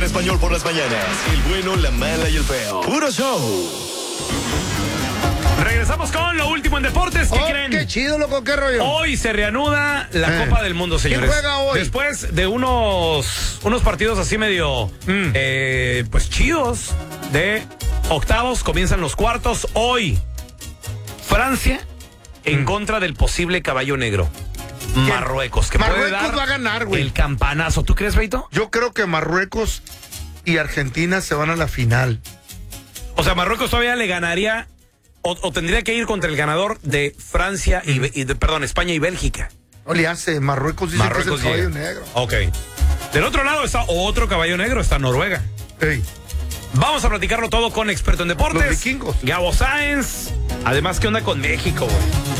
Español por las mañanas. El bueno, la mala y el feo. Puro show. Regresamos con lo último en deportes. ¿Qué creen? Qué chido, loco, qué rollo. Hoy se reanuda la Copa del Mundo, señores. ¿Quién juega hoy? Después de unos partidos así medio, pues chidos, de octavos, comienzan los cuartos. Hoy, Francia en contra del posible caballo negro. Marruecos, que puede dar va a ganar, güey. el campanazo. ¿Tú crees, Beito? Yo creo que Marruecos y Argentina se van a la final. O sea, Marruecos todavía le ganaría o tendría que ir contra el ganador de Francia perdón, España y Bélgica. No le hace, Marruecos dice que es el caballo negro. Ok. Del otro lado está otro caballo negro, está Noruega. Ey. Vamos a platicarlo todo con experto en deportes. Los vikingos. Gabo Sáenz. Además, ¿qué onda con México, güey?